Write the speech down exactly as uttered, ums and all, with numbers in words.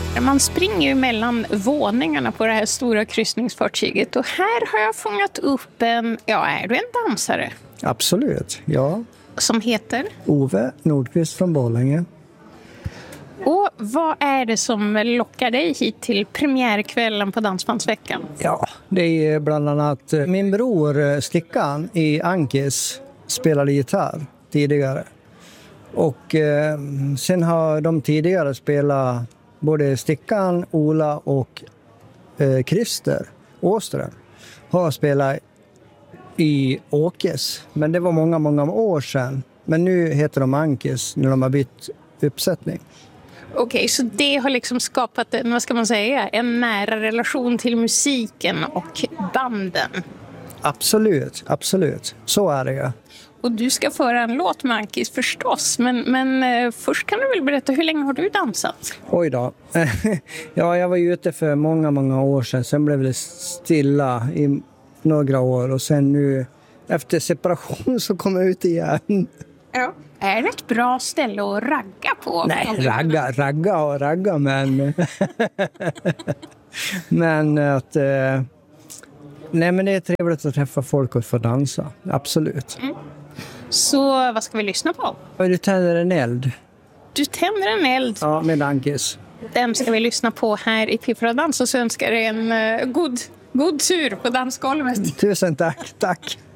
Man springer ju mellan våningarna på det här stora kryssningsfartyget. Och här har jag fångat upp en, ja, är du en dansare? Absolut, ja. Som heter? Ove Nordqvist från Borlänge. Och vad är det som lockar dig hit till premiärkvällen på Dansbandsveckan? Ja, det är bland annat min bror Stickan i Ankes spelade gitarr tidigare. Och eh, sen har de tidigare spelat både Stickan, Ola och eh, Christer Åström har spelat i Åkes. Men det var många, många år sedan. Men nu heter de Ankes när de har bytt uppsättning. Okej, okay, så det har liksom skapat en, vad ska man säga, en nära relation till musiken och banden? Absolut, absolut. Så är det ju. Och du ska föra en låt med Ankes förstås, men, men eh, först kan du väl berätta, hur länge har du dansat? Oj då. Ja, jag var ute för många, många år sedan. Sen blev det stilla i några år och sen nu efter separation så kom jag ut igen. Ja. Är det ett bra ställe att ragga på? Nej, ragga, ragga och ragga, men... men att... Eh... Nej, men det är trevligt att träffa folk och få dansa. Absolut. Mm. Så vad ska vi lyssna på? Du tänder en eld. Du tänder en eld? Ja, med Ankes. Den ska vi lyssna på här i Piffra Dans och så önskar jag en uh, god, god tur på dansgolvet. Tusen tack, tack.